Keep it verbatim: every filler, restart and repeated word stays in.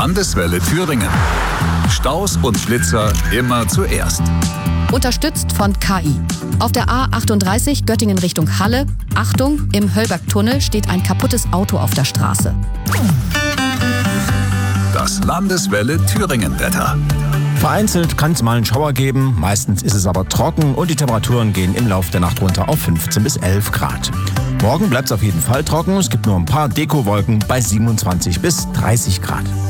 Landeswelle Thüringen. Staus und Blitzer immer zuerst. Unterstützt von K I. Auf der A achtunddreißig Göttingen Richtung Halle. Achtung, im Höllbergtunnel steht ein kaputtes Auto auf der Straße. Das Landeswelle Thüringen-Wetter. Vereinzelt kann es mal einen Schauer geben, meistens ist es aber trocken und die Temperaturen gehen im Laufe der Nacht runter auf fünfzehn bis elf Grad. Morgen bleibt es auf jeden Fall trocken, es gibt nur ein paar Dekowolken bei siebenundzwanzig bis dreißig Grad.